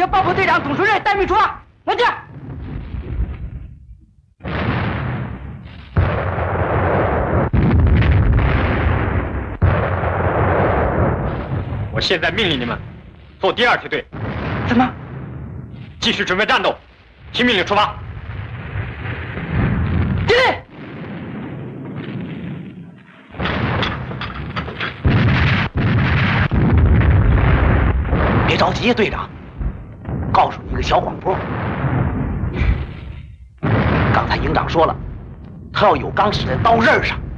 协爆破队长董书瑞待命出发，往前。 我现在命令你们做第2梯队。 怎么？ 继续准备战斗，听命令出发。 敬礼。 别着急呀，队长，告诉你一个小广播。刚才营长说了，他要有钢使在刀刃上。